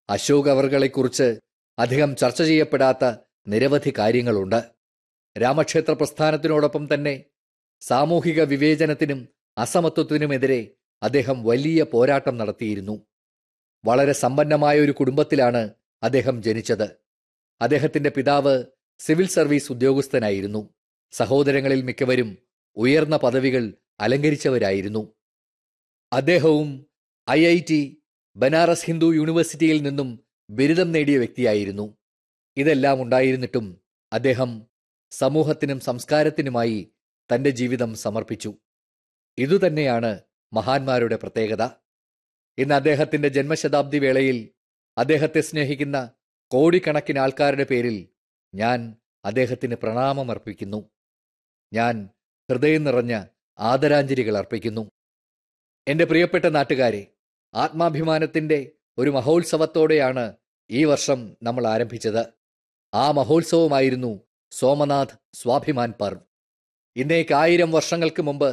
അശോക് അവർകളെക്കുറിച്ച് അധികം ചർച്ച ചെയ്യപ്പെടാത്ത നിരവധി കാര്യങ്ങളുണ്ട്. രാമക്ഷേത്ര പ്രസ്ഥാനത്തിനോടൊപ്പം തന്നെ സാമൂഹിക വിവേചനത്തിനും അസമത്വത്തിനുമെതിരെ അദ്ദേഹം വലിയ പോരാട്ടം നടത്തിയിരുന്നു. വളരെ സമ്പന്നമായ ഒരു കുടുംബത്തിലാണ് അദ്ദേഹം ജനിച്ചത്. അദ്ദേഹത്തിന്റെ പിതാവ് സിവിൽ സർവീസ് ഉദ്യോഗസ്ഥനായിരുന്നു. സഹോദരങ്ങളിൽ മിക്കവരും ഉയർന്ന പദവികൾ അലങ്കരിച്ചവരായിരുന്നു. അദ്ദേഹവും IIT ബനാറസ് ഹിന്ദു യൂണിവേഴ്സിറ്റിയിൽ നിന്നും ബിരുദം നേടിയ വ്യക്തിയായിരുന്നു. ഇതെല്ലാം ഉണ്ടായിരുന്നിട്ടും അദ്ദേഹം സമൂഹത്തിനും സംസ്കാരത്തിനുമായി തന്റെ ജീവിതം സമർപ്പിച്ചു. ഇതുതന്നെയാണ് മഹാന്മാരുടെ പ്രത്യേകത. ഇന്ന് അദ്ദേഹത്തിന്റെ ജന്മശതാബ്ദി വേളയിൽ അദ്ദേഹത്തെ സ്നേഹിക്കുന്ന കോടിക്കണക്കിന് ആൾക്കാരുടെ പേരിൽ ഞാൻ അദ്ദേഹത്തിന് പ്രണാമമർപ്പിക്കുന്നു. ഞാൻ ഹൃദയം നിറഞ്ഞ ആദരാഞ്ജലികൾ അർപ്പിക്കുന്നു. എൻ്റെ പ്രിയപ്പെട്ട നാട്ടുകാരെ, ആത്മാഭിമാനത്തിൻ്റെ ഒരു മഹോത്സവത്തോടെയാണ് ഈ വർഷം നമ്മൾ ആരംഭിച്ചത്. ആ മഹോത്സവമായിരുന്നു സോമനാഥ് സ്വാഭിമാൻ പർവ്. ഇന്നേക്ക് 1000 വർഷങ്ങൾക്ക് മുമ്പ്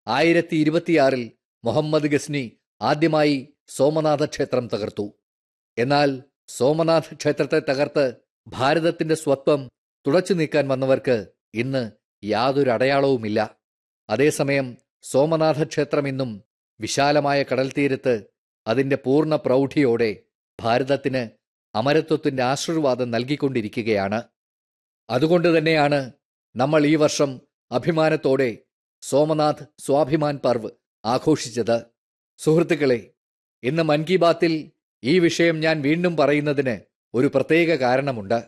1026 മുഹമ്മദ് ഗസ്നി ആദ്യമായി സോമനാഥ ക്ഷേത്രം തകർത്തു. എന്നാൽ സോമനാഥ് ക്ഷേത്രത്തെ തകർത്ത് ഭാരതത്തിന്റെ സ്വത്വം തുടച്ചു നീക്കാൻ വന്നവർക്ക് ഇന്ന് യാതൊരു അടയാളവുമില്ല. അതേസമയം സോമനാഥ ക്ഷേത്രം ഇന്നും വിശാലമായ കടൽ തീരത്ത് അതിന്റെ പൂർണ്ണ പ്രൗഢിയോടെ ഭാരതത്തിന് അമരത്വത്തിന്റെ ആശീർവാദം നൽകിക്കൊണ്ടിരിക്കുകയാണ്. അതുകൊണ്ട് തന്നെയാണ് നമ്മൾ ഈ വർഷം അഭിമാനത്തോടെ സോമനാഥ് സ്വാഭിമാൻ പർവ് ആഘോഷിച്ചത്. സുഹൃത്തുക്കളെ, ഇന്ന് മൻ കി ബാത്തിൽ ഈ വിഷയം ഞാൻ വീണ്ടും പറയുന്നതിന് ഒരു പ്രത്യേക കാരണമുണ്ട്.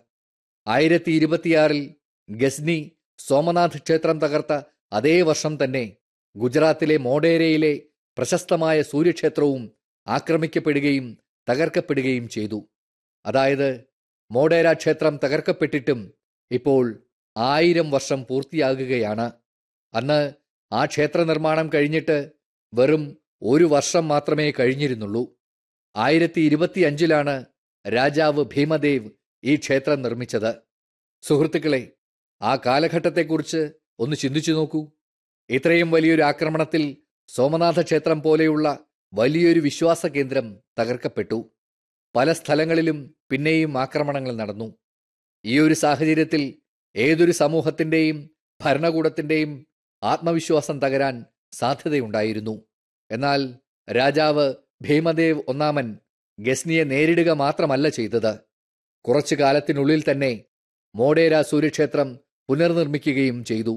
1026 ഗസ്നി സോമനാഥ് ക്ഷേത്രം തകർത്ത അതേ വർഷം തന്നെ ഗുജറാത്തിലെ മോഢേരയിലെ പ്രശസ്തമായ സൂര്യക്ഷേത്രവും ആക്രമിക്കപ്പെടുകയും തകർക്കപ്പെടുകയും ചെയ്തു. അതായത് മോഢേര ക്ഷേത്രം തകർക്കപ്പെട്ടിട്ടും ഇപ്പോൾ 1000 വർഷം പൂർത്തിയാകുകയാണ്. അന്ന് ആ ക്ഷേത്ര നിർമ്മാണം കഴിഞ്ഞിട്ട് വെറും 1 വർഷം മാത്രമേ കഴിഞ്ഞിരുന്നുള്ളൂ. 1025 രാജാവ് ഭീമദേവ് ഈ ക്ഷേത്രം നിർമ്മിച്ചത്. സുഹൃത്തുക്കളെ, ആ കാലഘട്ടത്തെക്കുറിച്ച് ഒന്ന് ചിന്തിച്ചു നോക്കൂ. ഇത്രയും വലിയൊരു ആക്രമണത്തിൽ സോമനാഥ ക്ഷേത്രം പോലെയുള്ള വലിയൊരു വിശ്വാസ കേന്ദ്രം തകർക്കപ്പെട്ടു. പല സ്ഥലങ്ങളിലും പിന്നെയും ആക്രമണങ്ങൾ നടന്നു. ഈ ഒരു സാഹചര്യത്തിൽ ഏതൊരു സമൂഹത്തിൻ്റെയും ഭരണകൂടത്തിൻ്റെയും ആത്മവിശ്വാസം തകരാൻ സാധ്യതയുണ്ടായിരുന്നു. എന്നാൽ രാജാവ് ഭീമദേവ് ഒന്നാമൻ ഗസ്നിയെ നേരിടുക മാത്രമല്ല ചെയ്തത്, കുറച്ചു കാലത്തിനുള്ളിൽ തന്നെ മോഢേര സൂര്യക്ഷേത്രം പുനർനിർമ്മിക്കുകയും ചെയ്തു.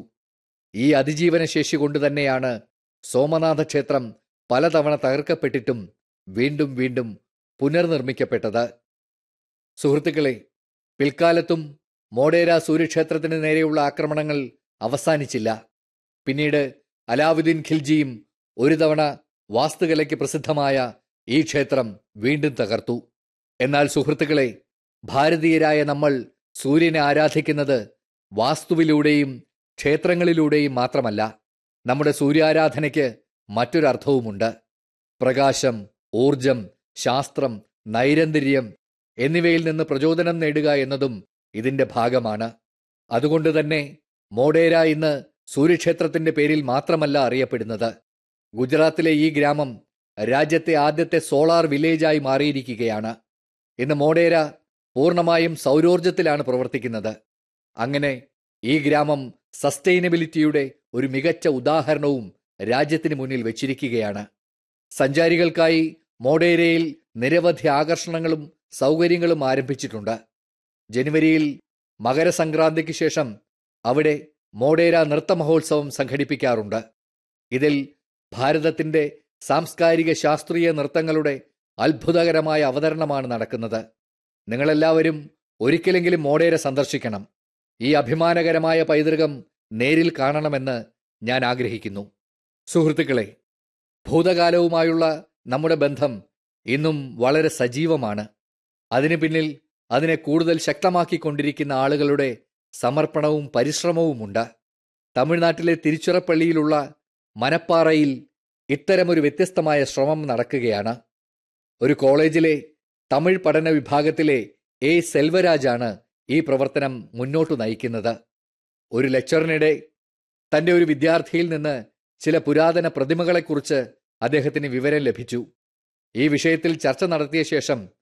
ഈ അതിജീവന ശേഷി കൊണ്ട് തന്നെയാണ് സോമനാഥ ക്ഷേത്രം പലതവണ തകർക്കപ്പെട്ടിട്ടും വീണ്ടും വീണ്ടും പുനർനിർമ്മിക്കപ്പെട്ടത്. സുഹൃത്തുക്കളെ, പിൽക്കാലത്തും മോഢേര സൂര്യക്ഷേത്രത്തിന് നേരെയുള്ള ആക്രമണങ്ങൾ അവസാനിച്ചില്ല. പിന്നീട് അലാവുദ്ദീൻ ഖിൽജിയും ഒരു തവണ വാസ്തുകലയ്ക്ക് പ്രസിദ്ധമായ ഈ ക്ഷേത്രം വീണ്ടും തകർത്തു. എന്നാൽ സുഹൃത്തുക്കളെ, ഭാരതീയരായ നമ്മൾ സൂര്യനെ ആരാധിക്കുന്നത് വാസ്തുവിലൂടെയും ക്ഷേത്രങ്ങളിലൂടെയും മാത്രമല്ല. നമ്മുടെ സൂര്യാരാധനയ്ക്ക് മറ്റൊരർത്ഥവുമുണ്ട്. പ്രകാശം, ഊർജം, ശാസ്ത്രം, നൈരന്തര്യം എന്നിവയിൽ നിന്ന് പ്രചോദനം നേടുക എന്നതും ഇതിന്റെ ഭാഗമാണ്. അതുകൊണ്ട് തന്നെ മോഢേര ഇന്ന് സൂര്യക്ഷേത്രത്തിന്റെ പേരിൽ മാത്രമല്ല അറിയപ്പെടുന്നത്. ഗുജറാത്തിലെ ഈ ഗ്രാമം രാജ്യത്തെ ആദ്യത്തെ സോളാർ വില്ലേജായി മാറിയിരിക്കുകയാണ്. ഇന്ന് മോഢേര പൂർണ്ണമായും സൗരോർജത്തിലാണ് പ്രവർത്തിക്കുന്നത്. അങ്ങനെ ഈ ഗ്രാമം സസ്റ്റൈനബിലിറ്റിയുടെ ഒരു മികച്ച ഉദാഹരണവും രാജ്യത്തിന് മുന്നിൽ വെച്ചിരിക്കുകയാണ്. സഞ്ചാരികൾക്കായി മോഢേരയിൽ നിരവധി ആകർഷണങ്ങളും സൗകര്യങ്ങളും ആരംഭിച്ചിട്ടുണ്ട്. ജനുവരിയിൽ മകരസംക്രാന്തിക്ക് ശേഷം അവിടെ മോഢേര നൃത്ത മഹോത്സവം സംഘടിപ്പിക്കാറുണ്ട്. ഇതിൽ ഭാരതത്തിന്റെ സാംസ്കാരിക ശാസ്ത്രീയ നൃത്തങ്ങളുടെ അത്ഭുതകരമായ അവതരണമാണ് നടക്കുന്നത്. നിങ്ങളെല്ലാവരും ഒരിക്കലെങ്കിലും മോഢേര സന്ദർശിക്കണം. ഈ അഭിമാനകരമായ പൈതൃകം നേരിൽ കാണണമെന്ന് ഞാൻ ആഗ്രഹിക്കുന്നു. സുഹൃത്തുക്കളെ, ഭൂതകാലവുമായുള്ള നമ്മുടെ ബന്ധം ഇന്നും വളരെ സജീവമാണ്. അതിനു പിന്നിൽ അതിനെ കൂടുതൽ ശക്തമാക്കിക്കൊണ്ടിരിക്കുന്ന ആളുകളുടെ സമർപ്പണവും പരിശ്രമവുമുണ്ട്. തമിഴ്നാട്ടിലെ തിരുച്ചിറപ്പള്ളിയിലുള്ള മനപ്പാറയിൽ ഇത്തരമൊരു വ്യത്യസ്തമായ ശ്രമം നടക്കുകയാണ്. ഒരു കോളേജിലെ തമിഴ് പഠന വിഭാഗത്തിലെ സെൽവരാജാണ് ഈ പ്രവർത്തനം മുന്നോട്ട് നയിക്കുന്നത്. ഒരു ലെക്ചറിനിടെ തന്റെ ഒരു വിദ്യാർത്ഥിയിൽ നിന്ന് ചില പുരാതന പ്രതിമകളെക്കുറിച്ച് അദ്ദേഹത്തിന് വിവരം ലഭിച്ചു. ഈ വിഷയത്തിൽ ചർച്ച നടത്തിയ ശേഷം